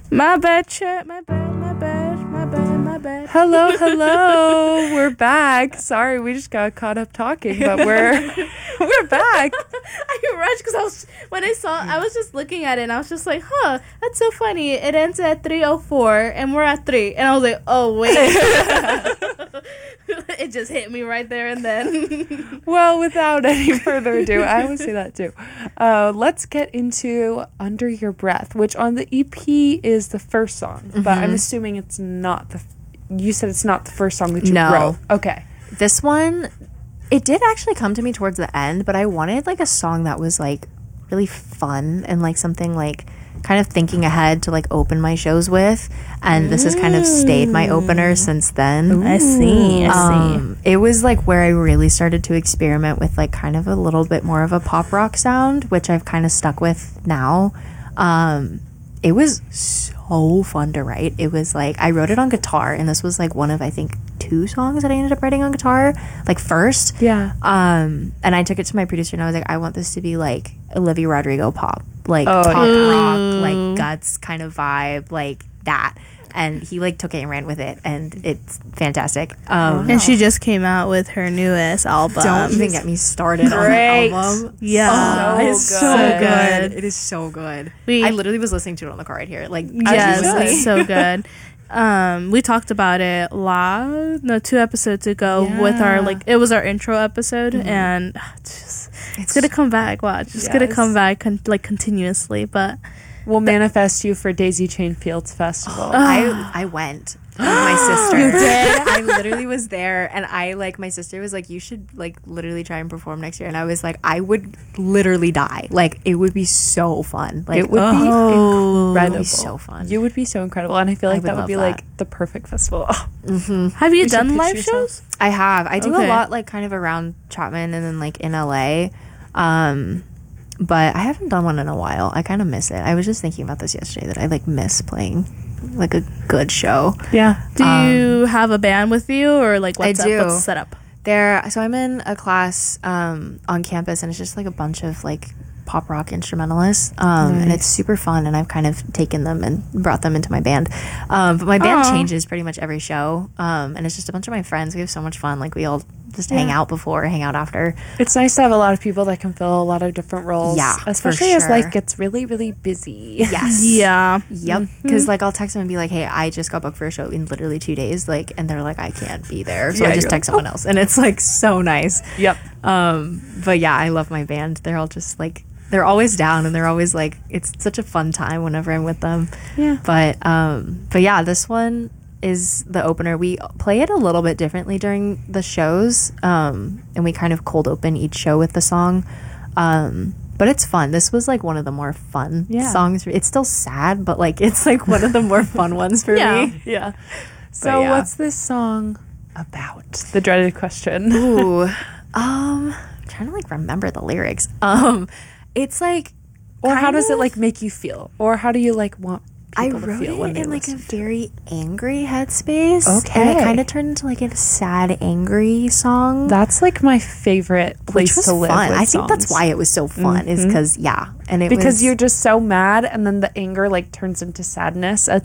My bad, chat. My bad, my bad, my bad, my bad. Hello, hello. We're back. Sorry, we just got caught up talking, but we're back. I rushed because I was just looking at it and I was just like, huh, that's so funny. It ends at 3:04 and we're at 3. And I was like, oh, wait. It just hit me right there and then. Well, without any further ado, I always say that too. Let's get into Under Your Breath, which on the EP is the first song, but I'm assuming it's not you said it's not the first song that you wrote. Okay. This one, it did actually come to me towards the end, but I wanted like a song that was like really fun and like something like kind of thinking ahead to like open my shows with, and this has kind of stayed my opener since then. Ooh. I see. It was like where I really started to experiment with like kind of a little bit more of a pop rock sound, which I've kind of stuck with now. It was so fun to write. It was like I wrote it on guitar, and this was like one of I think 2 songs that I ended up writing on guitar like first. Yeah. And I took it to my producer and I was like, I want this to be like Olivia Rodrigo pop, like talk rock, like Guts kind of vibe, like that. And he like took it and ran with it, and it's fantastic. And she just came out with her newest album. Don't even get me started on the album. Yeah, it's so good. It is so good. I literally was listening to it on the car right here. Like, yes, it's so good. We talked about it 2 episodes ago with our it was our intro episode, and it's gonna come back. Watch, it's gonna come back continuously. But we'll manifest you for Daisy Chain Fields Festival. I went with my sister. You did? I literally was there, and my sister was like, you should like literally try and perform next year. And I was like, I would literally die. Like, it would be so fun. Like, it would be incredible. It would be so fun. You would be so incredible, and I feel like that would be like the perfect festival. Have you done live shows? I have. I do a lot like kind of around Chapman and then like in LA. But I haven't done one in a while. I kind of miss it. I was just thinking about this yesterday that I like miss playing like a good show. Yeah. Do you have a band with you, or like what's I do. What's the setup? So I'm in a class on campus, and it's just like a bunch of like pop rock instrumentalists, and it's super fun, and I've kind of taken them and brought them into my band. But my band changes pretty much every show, and it's just a bunch of my friends. We have so much fun. Like, we all just hang out before, hang out after. It's nice to have a lot of people that can fill a lot of different roles. Yeah, especially as life gets really, really busy. Yes. Yeah. Yep. Because like I'll text them and be like, hey, I just got booked for a show in literally 2 days, like, and they're like, I can't be there, so I just text someone else, and it's like so nice. Yep. But yeah, I love my band. They're all just like, they're always down, and they're always like, it's such a fun time whenever I'm with them. Yeah. But yeah, this one is the opener. We play it a little bit differently during the shows, and we kind of cold open each show with the song. But it's fun. This was like one of the more fun songs. It's still sad, but like it's like one of the more fun ones for me. Yeah. So what's this song about? The dreaded question. Ooh. I'm trying to like remember the lyrics. It's like, or how does it like make you feel, or how do you like want people to feel when it they in like a listen very angry headspace. Okay. And it kind of turned into like a sad, angry song. That's like my favorite place to live. Fun. With I think that's why it was so fun. Is because and it because was, you're just so mad, and then the anger like turns into sadness at